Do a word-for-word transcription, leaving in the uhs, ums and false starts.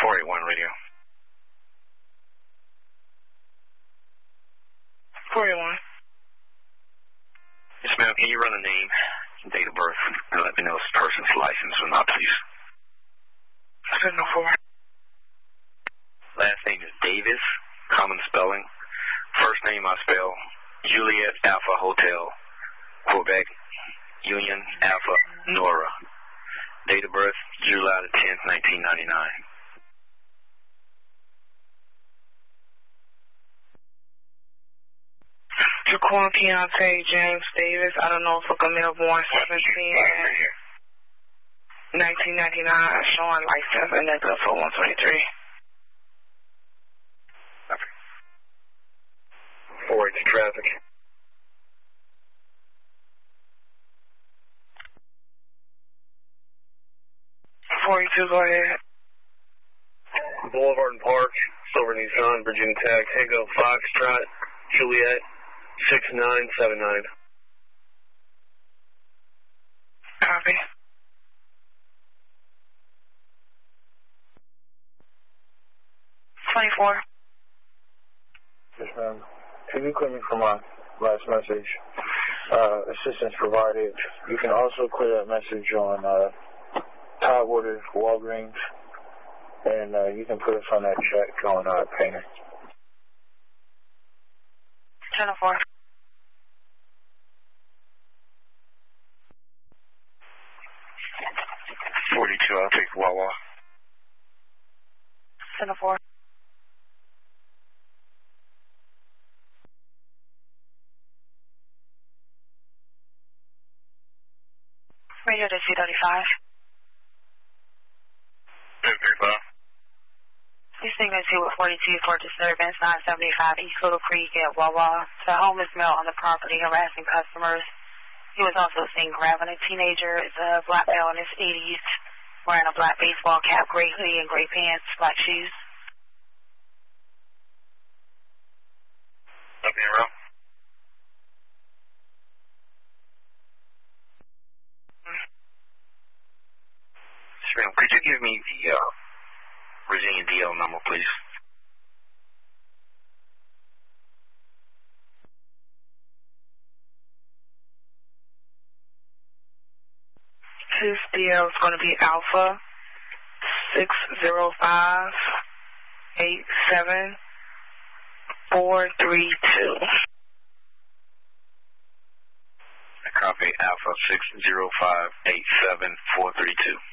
four eight one radio. four eight one. Yes, ma'am. Can you run a name, date of birth, and let me know if this person's licensed or not, please? seven oh four. Last name is Davis, common spelling. First name I spell Juliet Alpha Hotel, Quebec, Union Alpha Nora. Date of birth July the tenth, nineteen ninety-nine. Jaquan Keontae James Davis, I don't know if it's a Melbourne seventeen, nineteen ninety-nine, showing license and that's for one twenty-three. Okay. four eight traffic. forty-two, go ahead. Boulevard and Park, Silver Nissan, Virginia Tech, Tango Foxtrot, Juliet, six nine seven nine. Copy. twenty-four. Yes, ma'am. Could you clear me for my last message? Uh, assistance provided. You can also clear that message on uh, Tidewater, Walgreens, and uh, you can put us on that check on uh, Painter. ten oh four. forty-two, I'll take Wawa. ten oh four. Radio to two thirty-five. two thirty-five. Please signal two with forty-two for disturbance, nine seventy-five East Little Creek at Wawa. To a homeless male on the property harassing customers. He was also seen grabbing a teenager. It's a black male in his eighties, wearing a black baseball cap, gray hoodie, and gray pants, black shoes. Okay, Rob. Ma'am, could you give me the uh, Virginia D L number, please? His D L is going to be Alpha six zero five eight seven four three two. Copy Alpha six zero five eight seven four three two.